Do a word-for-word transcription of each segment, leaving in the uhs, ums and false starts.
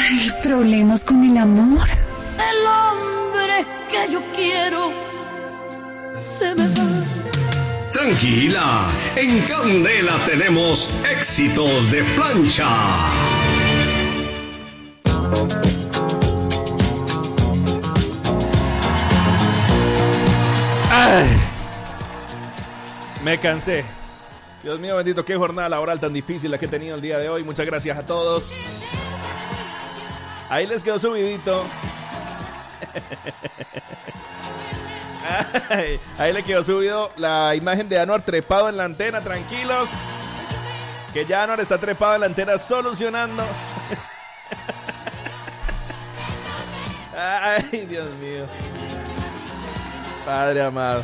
Ay, problemas con el amor. El hombre que yo quiero se me va. Tranquila, en Candela tenemos éxitos de plancha. Ay, me cansé. Dios mío bendito, qué jornada laboral tan difícil la que he tenido el día de hoy. Muchas gracias a todos. Ahí les quedó subidito. Ay, ahí le quedó subido la imagen de Anuar trepado en la antena. Tranquilos, que ya Anuar está trepado en la antena solucionando. Ay, Dios mío, Padre amado.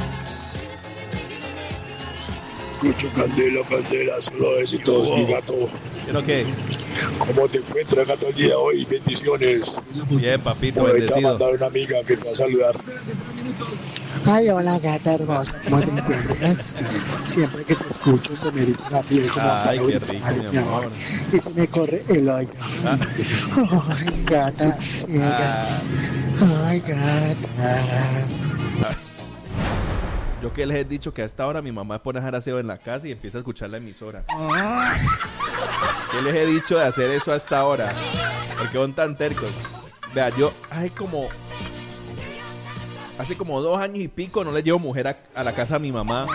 Escucho Candela, Candela, solo éxitos, mi gato. ¿Pero qué? ¿Cómo te encuentras, gato, el día de hoy? Bendiciones. Bien, papito, bueno, bendecido. te va a mandar una amiga que te va a saludar. Ay, hola, gata hermosa, ¿cómo te encuentras? Siempre que te escucho se me eriza la piel como ay, para qué rico, mi amor. Y se me corre el oído. Ah. Ay, gata ciega. Ah. Ay, gata. Ay. Yo que les he dicho que a esta hora mi mamá pone a dejar aseo en la casa y empieza a escuchar la emisora. ¿Qué les he dicho de hacer eso a esta hora? Porque son tan tercos. Vea, yo hace como hace como dos años y pico no le llevo mujer a, a la casa a mi mamá.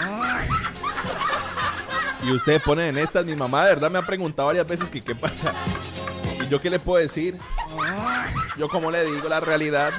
Y ustedes ponen en estas. Mi mamá de verdad me ha preguntado varias veces que qué pasa. ¿Y yo qué le puedo decir? Yo como le digo la realidad.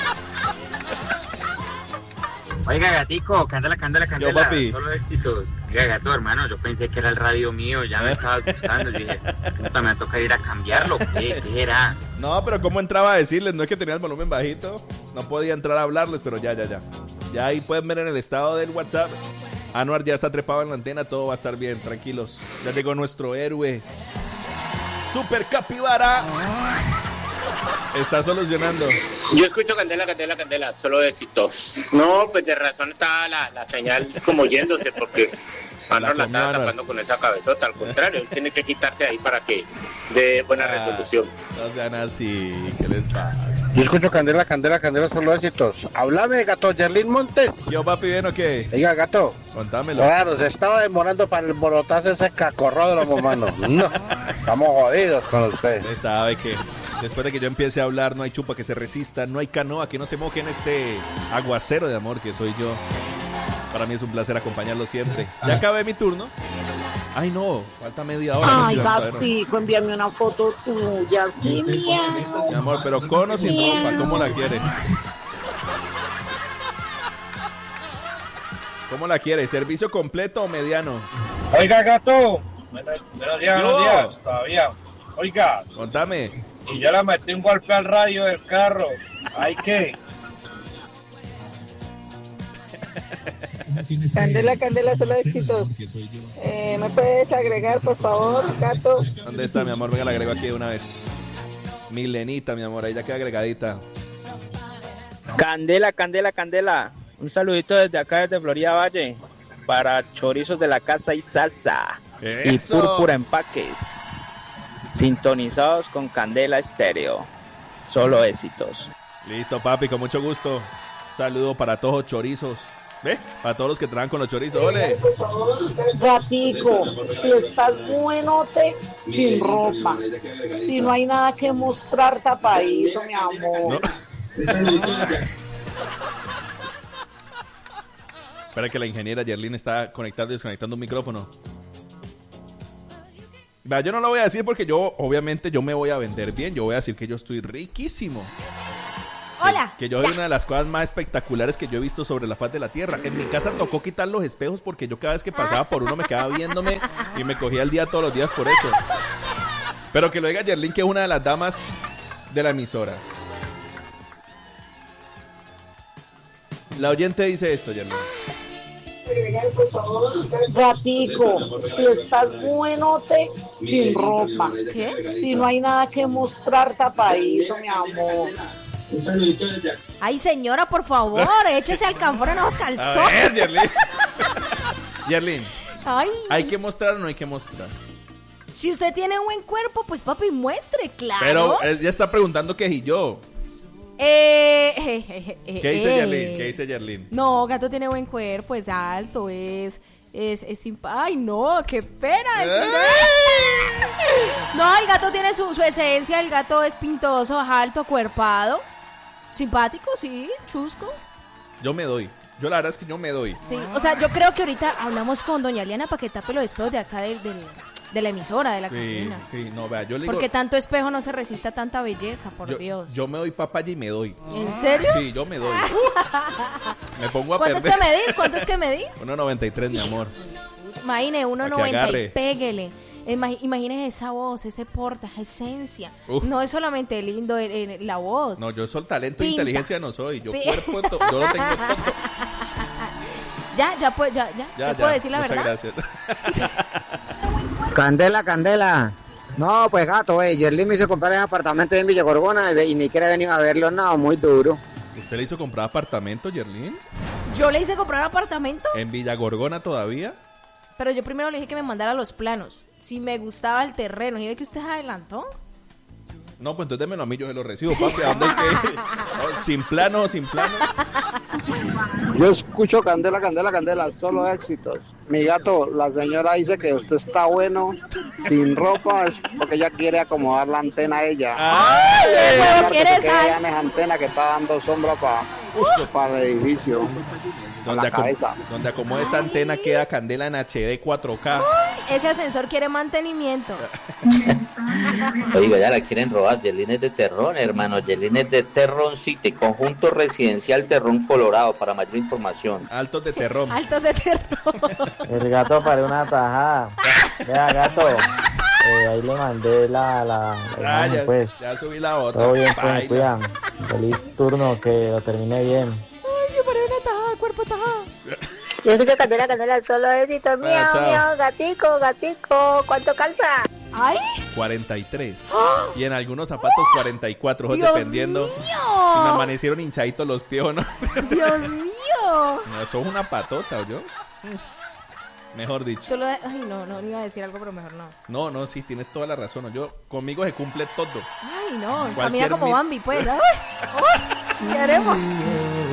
Oiga, gatico, cándala, cándala, cándala. Yo, papi. Solo éxitos. Oiga, gato, hermano, yo pensé que era el radio mío, ya me estaba gustando. Yo dije, puta, me va a tocar ir a cambiarlo. ¿Qué, qué era? No, pero ¿cómo entraba a decirles? No es que tenía el volumen bajito. No podía entrar a hablarles, pero ya, ya, ya. Ya ahí pueden ver en el estado del WhatsApp. Anuar ya está trepado en la antena, todo va a estar bien, tranquilos. Ya llegó nuestro héroe. Super Capibara. Está solucionando. Yo escucho Candela, Candela, Candela, solo éxitos. No, pues de razón está la, la señal como yéndose, porque Anuar la estaba tapando con esa cabezota. Al contrario, él tiene que quitarse ahí para que dé buena ah, resolución. No sean así, ¿qué les pasa? Yo escucho Candela, Candela, Candela, solo éxitos. Háblame, gato, Yerlin Montes. Yo, papi, ¿bien o qué? Diga, gato. Contámelo. Claro, se estaba demorando para el borotazo ese cacorródromo, mano. No, estamos jodidos con usted. Usted sabe que después de que yo empiece a hablar, no hay chupa que se resista, no hay canoa que no se moje en este aguacero de amor que soy yo. Para mí es un placer acompañarlo siempre. Ya acabé mi turno. Ay, no, falta media hora. Ay, gatico, envíame una foto tuya, sí, mía. Mi amor, pero con o sin ropa, ¿cómo la quiere? ¿Cómo la quiere? ¿Servicio completo o mediano? Oiga, gato. Buenos días, buenos días, todavía. Oiga. Contame. Y yo le metí un golpe al radio del carro. ¿Hay qué? Candela, Candela, solo éxitos. Eh, ¿Me puedes agregar, por favor, gato? ¿Dónde está, mi amor? Venga, la agrego aquí de una vez. Milenita, mi amor, ahí ya queda agregadita. Candela, Candela, Candela. Un saludito desde acá, desde Florida Valle, para chorizos de la casa y salsa. ¡Eso! Y púrpura empaques. Sintonizados con Candela Estéreo. Solo éxitos. Listo, papi, con mucho gusto. Saludo para todos los chorizos. ¿Ve? Para todos los que trabajan con los chorizos. ¡Ole! Gatico, si estás buenote, sin ropa. Si no hay nada que mostrar, tapadito, mi amor. No. Espera que la ingeniera Yerlin está conectando y desconectando un micrófono. Vea, yo no lo voy a decir porque yo, obviamente, yo me voy a vender bien. Yo voy a decir que yo estoy riquísimo. Hola. Que, que yo soy una de las cosas más espectaculares que yo he visto sobre la faz de la tierra. En mi casa tocó quitar los espejos porque yo cada vez que pasaba por uno me quedaba viéndome y me cogía el día todos los días por eso. Pero que lo diga Yerlin, que es una de las damas de la emisora. La oyente dice esto, Yerlin. Gatico, si estás buenote, sin ropa. ¿Qué? Si no hay nada que mostrar, tapadito, mi amor. Ay, señora, por favor, échese alcanfor en los calzones. A ver, Yerlin. Yerlin. Ay. ¿Hay que mostrar o no hay que mostrar? Si usted tiene buen cuerpo, pues papi, muestre, claro. Pero él ya está preguntando qué y yo. Eh, eh, eh, eh, ¿Qué dice eh. Yerlin? ¿Qué dice Yerlin? No, Gato tiene buen cuerpo, es alto, es... Es, es simpa... Ay, no, qué pena. No, el gato tiene su, su esencia, el gato es pintoso, alto, cuerpado. Simpático, sí, chusco. Yo me doy. Yo la verdad es que yo me doy. Sí, o sea, yo creo que ahorita hablamos con doña Liana para que tape los espejos de acá del... del de la emisora, de la sí, cabina. Sí, no, vea, yo le digo... Porque tanto espejo no se resiste a tanta belleza, por yo, Dios. Yo me doy papaya y me doy. ¿En serio? Sí, yo me doy. Me pongo a ¿Cuánto perder. es que medís? ¿Cuánto es que medís? uno noventa y tres, mi amor. Imagine, uno noventa y agarre. péguele. Imag- Imagínese esa voz, ese porte, esa esencia. Uf. No es solamente lindo el- el- la voz. No, yo soy talento e Pinta. inteligencia no soy. Yo Pi- cuerpo, to- yo lo tengo todo. Ya, ya, puedo, ya, ya, Ya, ¿te puedo ya, decir la muchas verdad? gracias. Candela, Candela. No, pues gato, eh. Yerlin me hizo comprar el apartamento en Villa Gorgona y, y ni quiere venir a verlo, no, muy duro. ¿Usted le hizo comprar apartamento, Yerlin? Yo le hice comprar apartamento, ¿En Villa Gorgona todavía? pero yo primero le dije que me mandara los planos. Si me gustaba el terreno, ¿y ve que usted adelantó? No, pues entonces démelo a mí, yo se lo recibo, papi. ¿A dónde hay que ir? No, sin plano, sin plano. Yo escucho Candela, Candela, Candela, solo éxitos. Mi gato, la señora dice que usted está bueno, sin ropa, es porque ella quiere acomodar la antena a ella. ¡Ay, qué huevo quiere esa esa! antena que está dando sombra para para el edificio. Donde, la acom- cabeza. donde acomoda esta antena queda Candela en H D cuatro K. Ese ascensor quiere mantenimiento. Oiga, ya la quieren robar. Yerlin es de Terrón, hermano. Yerlin es de Terrón City, conjunto residencial Terrón, Colorado. Para mayor información. Altos de Terrón. Altos de terror. El gato para una tajada. Vea, gato. Eh, ahí le mandé la, la, la Ah, imagen, ya, pues. ya subí la otra. Todo bien, pues, me Baila. cuidan. Feliz turno, que lo termine bien. Ay, yo paré una tajada, cuerpo tajada. Yo escucho Candela, Candela, solo éxito. Bueno, Miau, chao. miau, gatico, gatico. ¿Cuánto calza? ¡Ay! cuarenta y tres. Y en algunos zapatos cuarenta y cuatro. Ojo, ¡Dios dependiendo mío! si me amanecieron hinchaditos los pies o no. ¡Dios mío! No, sos una patota, ¿o yo? Mejor dicho. Tú lo de- Ay, no, no, no iba a decir algo, pero mejor no. No, no, sí, tienes toda la razón. ¿no? Yo, conmigo se cumple todo. Ay, no, camina Cualquier como mi- Bambi, pues. Ay, ay, ¿qué haremos?